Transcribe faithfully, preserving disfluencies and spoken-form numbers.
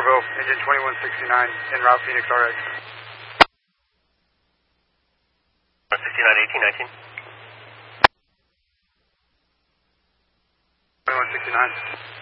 Bravo, engine twenty-one sixty-nine, en route Phoenix R X. sixty-nine, eighteen, nineteen. twenty-one sixty-nine.